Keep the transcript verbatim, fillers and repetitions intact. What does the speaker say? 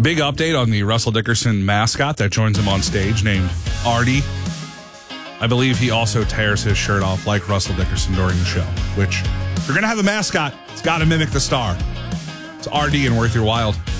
Big update on the Russell Dickerson mascot that joins him on stage named Artie. I believe he also tears his shirt off like Russell Dickerson during the show, which if you're going to have a mascot, it's got to mimic the star. It's R D and Worth Your Wild.